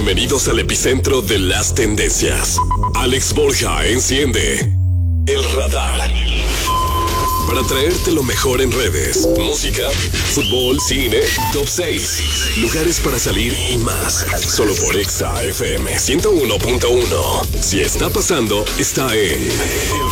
Bienvenidos al epicentro de las tendencias. Alex Borja enciende el radar para traerte lo mejor en redes, música, fútbol, cine, top 6, lugares para salir y más. Solo por Exa FM 101.1. Si está pasando, está en el